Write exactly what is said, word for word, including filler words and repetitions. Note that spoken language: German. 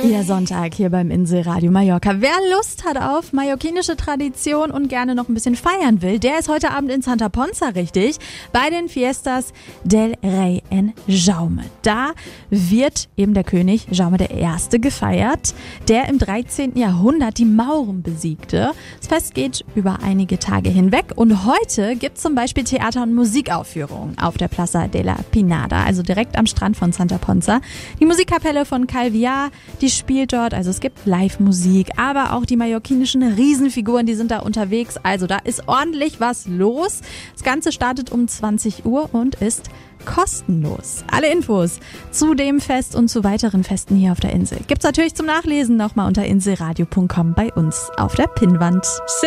Ihr Sonntag hier beim Inselradio Mallorca. Wer Lust hat auf mallorquinische Tradition und gerne noch ein bisschen feiern will, der ist heute Abend in Santa Ponsa richtig, bei den Fiestas del Rey en Jaume. Da wird eben der König Jaume der Erste gefeiert, der im dreizehnten Jahrhundert die Mauren besiegte. Das Fest geht über einige Tage hinweg und heute gibt es zum Beispiel Theater- und Musikaufführungen auf der Plaza de la Pinada, also direkt am Strand von Santa Ponsa. Die Musikkapelle von Calviar, die spielt dort, also es gibt Live-Musik, aber auch die mallorquinischen Riesenfiguren, die sind da unterwegs, also da ist ordentlich was los. Das Ganze startet um zwanzig Uhr und ist kostenlos. Alle Infos zu dem Fest und zu weiteren Festen hier auf der Insel gibt's natürlich zum Nachlesen nochmal unter inselradio punkt com bei uns auf der Pinnwand.